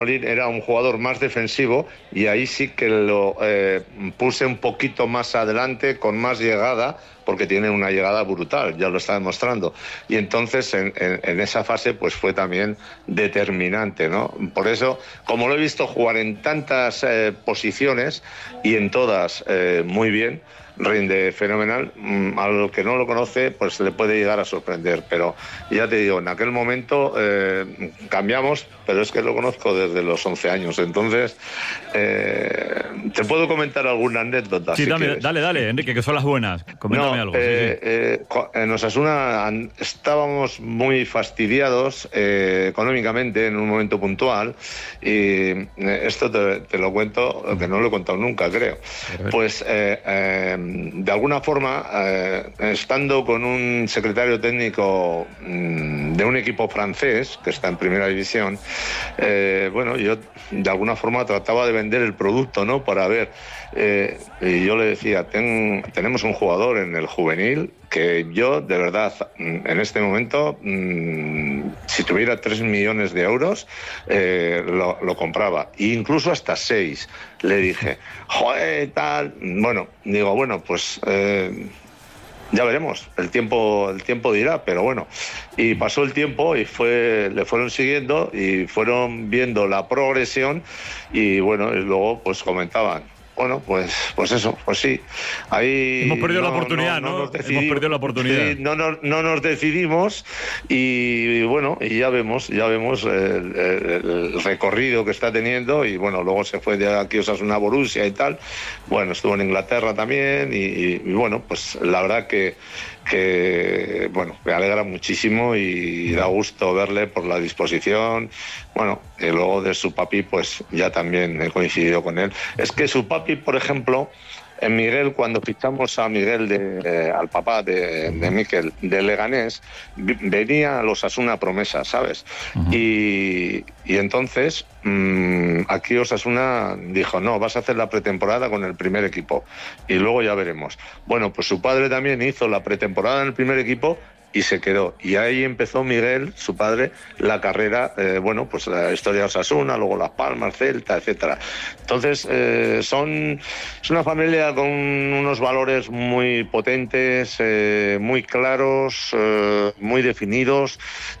era un jugador más defensivo y ahí sí que lo puse un poquito más adelante con más llegada, porque tiene una llegada brutal, ya lo está demostrando, y entonces en esa fase pues fue también determinante, ¿no? Por eso, como lo he visto jugar en tantas posiciones y en todas muy bien, rinde fenomenal. Al que no lo conoce pues le puede llegar a sorprender, pero ya te digo, en aquel momento cambiamos, pero es que lo conozco desde los 11 años, entonces te puedo comentar alguna anécdota. Sí, si dale, Enrique, que son las buenas. Coméntame algo. En Osasuna estábamos muy fastidiados económicamente en un momento puntual, y esto te lo cuento, que no lo he contado nunca, creo. Pues de alguna forma, estando con un secretario técnico de un equipo francés que está en primera división, bueno, yo de alguna forma trataba de vender el producto, ¿no? Para ver, y yo le decía, tenemos un jugador en el juvenil que yo, de verdad, en este momento, si tuviera 3 millones de euros, lo compraba. E incluso hasta 6, le dije. Joder, tal. Bueno, digo, bueno, pues ya veremos. El tiempo dirá, pero bueno. Y pasó el tiempo y le fueron siguiendo y fueron viendo la progresión y bueno, y luego pues comentaban. Bueno, pues eso, pues sí. Ahí hemos perdido la oportunidad, ¿no? Hemos perdido la oportunidad. Sí, no nos decidimos y bueno, y ya vemos el recorrido que está teniendo, y bueno, luego se fue de aquí Osasuna a Borussia y tal. Bueno, estuvo en Inglaterra también y bueno, pues la verdad que bueno, me alegra muchísimo y da gusto verle por la disposición. Bueno, y luego de su papi, pues ya también he coincidido con él. Es que su papi, por ejemplo, en Miguel, cuando fichamos a Miguel, al papá de Miquel, de Leganés, venía a los Osasuna promesa, ¿sabes? Uh-huh. Y entonces aquí Osasuna dijo, no, vas a hacer la pretemporada con el primer equipo y luego ya veremos. Bueno, pues su padre también hizo la pretemporada en el primer equipo y se quedó. Y ahí empezó Miguel, su padre, la carrera, bueno, pues la historia de Osasuna, luego Las Palmas, Celta, etcétera. Entonces, es una familia con unos valores muy potentes, muy claros, muy definidos.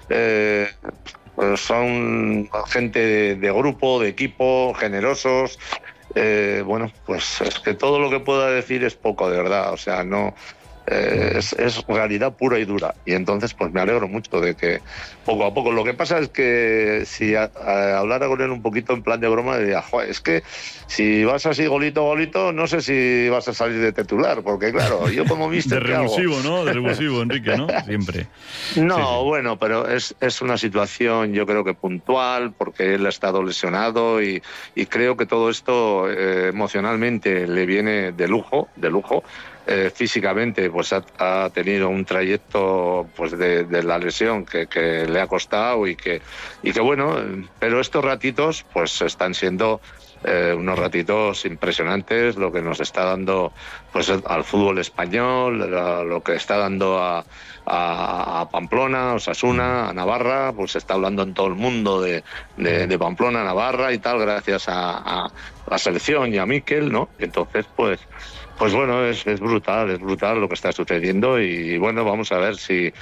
Son gente de grupo, de equipo, generosos. Bueno, pues es que todo lo que pueda decir es poco, de verdad. O sea, no... es realidad pura y dura, y entonces pues me alegro mucho de que poco a poco. Lo que pasa es que si hablara con él un poquito en plan de broma, diría, joder, es que si vas así golito, no sé si vas a salir de titular, porque claro, yo como mister de revulsivo, ¿no? De revulsivo, Enrique, ¿no? Siempre. No, sí. Bueno, pero es una situación, yo creo que puntual, porque él ha estado lesionado y creo que todo esto emocionalmente le viene de lujo. Físicamente pues ha tenido un trayecto pues de la lesión que le ha costado y que bueno, pero estos ratitos pues están siendo unos ratitos impresionantes, lo que nos está dando pues al fútbol español, lo que está dando a Pamplona, Osasuna, a Navarra, pues se está hablando en todo el mundo de Pamplona, Navarra y tal, gracias a la selección y a Miquel, ¿no? Entonces pues bueno, es brutal lo que está sucediendo, y bueno, vamos a ver si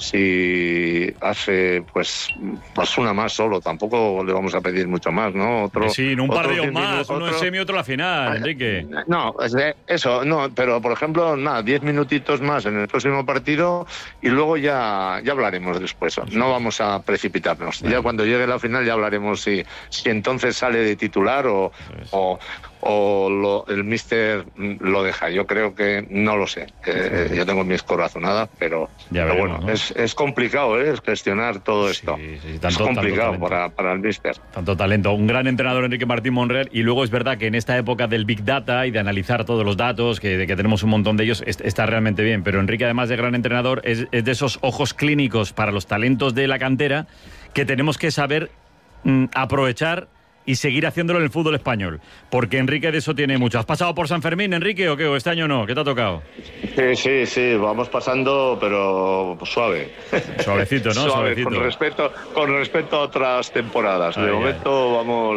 hace pues una más solo, tampoco le vamos a pedir mucho más, ¿no? Sí, un par de más, uno en semi, otro en la final, Enrique. No, eso, no, pero por ejemplo, 10 minutitos más en el próximo partido y luego ya hablaremos después. No vamos a precipitarnos. Ya cuando llegue la final ya hablaremos si entonces sale de titular o el míster lo deja. Yo creo que no lo sé. Yo tengo mis corazonadas, pero bueno, ¿no? Es complicado, es gestionar todo esto. Sí, es complicado para el míster. Tanto talento. Un gran entrenador, Enrique Martín Monreal, y luego es verdad que en esta época del Big Data y de analizar todos los datos, que tenemos un montón de ellos, está realmente bien. Pero Enrique, además de gran entrenador, es de esos ojos clínicos para los talentos de la cantera que tenemos que saber aprovechar y seguir haciéndolo en el fútbol español. Porque Enrique de eso tiene mucho. ¿Has pasado por San Fermín, Enrique, o qué? ¿O este año no? ¿Qué te ha tocado? Sí, vamos pasando, pero suave. Suavecito, ¿no? Suave, con respecto a otras temporadas. De momento vamos